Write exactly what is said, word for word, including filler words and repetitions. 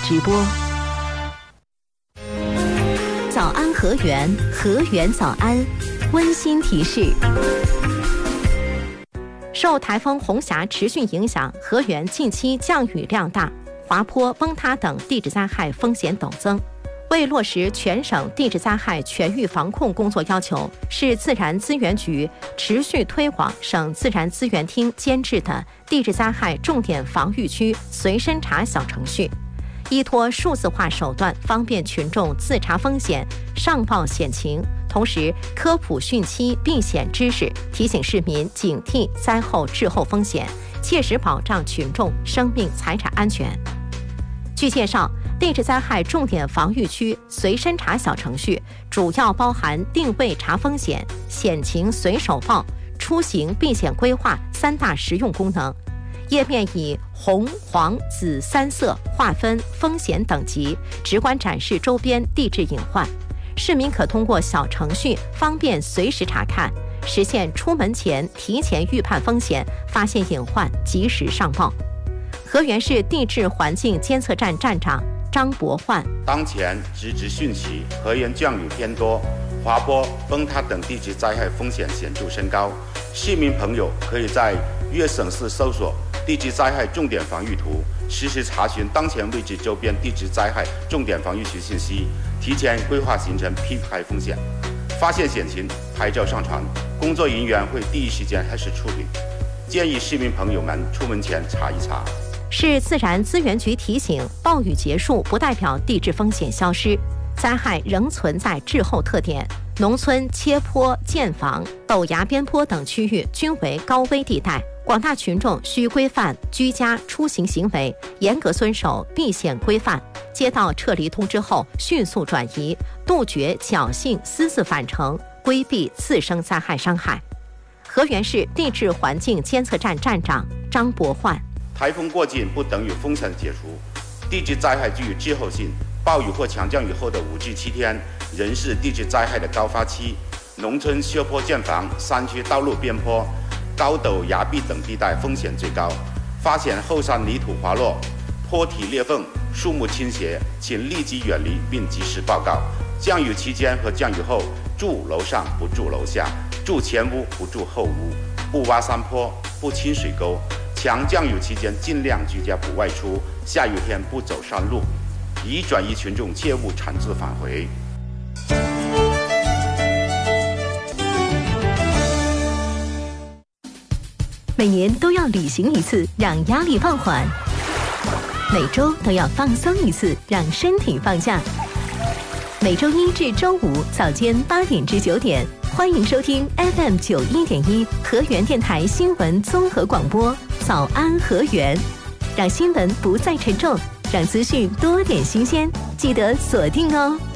直播。早安河源，河源早安，温馨提示。受台风红霞持续影响，河源近期降雨量大，滑坡、崩塌等地质灾害风险陡增。为落实全省地质灾害全域防控工作要求，市自然资源局持续推广省自然资源厅监制的地质灾害重点防御区随身查小程序，依托数字化手段，方便群众自查风险、上报险情，同时科普汛期避险知识，提醒市民警惕灾后滞后风险，切实保障群众生命财产安全。据介绍，地质灾害重点防御区随身查小程序主要包含定位查风险、险情随手报、出行避险规划三大实用功能。页面以红、黄、紫三色划分风险等级，直观展示周边地质隐患。市民可通过小程序方便随时查看，实现出门前提前预判风险，发现隐患及时上报。河源市地质环境监测站站长张博焕： 当前值值汛期，河源降雨偏多，滑坡、崩塌等地质灾害风险显著升高。市民朋友可以在粤省市搜索地质灾害重点防御图，实时查询当前位置周边地质灾害重点防御区信息，提前规划行程，避开风险。发现险情，拍照上传，工作人员会第一时间开始处理。建议市民朋友们出门前查一查。 市自然资源局提醒，暴雨结束不代表地质风险消失，灾害仍存在滞后特点。农村切坡、建房、陡崖边坡等区域均为高危地带，广大群众需规范居家出行行为，严格遵守避险规范。接到撤离通知后，迅速转移，杜绝侥幸私自返程，规避次生灾害伤害。河源市地质环境监测站站长张博焕： 台风过境不等于风险解除，地质灾害具有滞后性。暴雨或强降雨后的五至七天，仍是地质灾害的高发期。农村修坡建房、山区道路边坡、高陡崖壁等地带风险最高。发现后山泥土滑落、坡体裂缝、树木倾斜，请立即远离并及时报告。降雨期间和降雨后，住楼上不住楼下，住前屋不住后屋，不挖山坡，不清水沟。强降雨期间尽量居家不外出，下雨天不走山路。宜转移群众切勿擅自返回。 每年都要旅行一次，让压力放缓；每周都要放松一次，让身体放假。每周一至周五早间八点至九点，欢迎收听 F M 九一点一河源电台新闻综合广播。早安河源，让新闻不再沉重，让资讯多点新鲜，记得锁定哦。